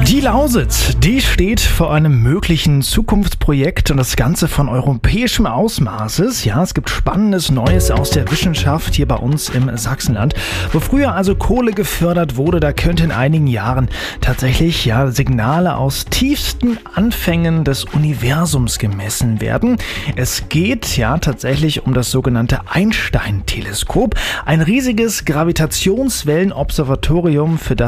Die Lausitz, die steht vor einem möglichen Zukunftsprojekt und das Ganze von europäischem Ausmaßes. Ja, es gibt Spannendes Neues aus der Wissenschaft hier bei uns im Sachsenland. Wo früher also Kohle gefördert wurde, da könnte in einigen Jahren tatsächlich Signale aus tiefsten Anfängen des Universums gemessen werden. Es geht tatsächlich um das sogenannte Einstein-Teleskop, ein riesiges Gravitationswellenobservatorium, für das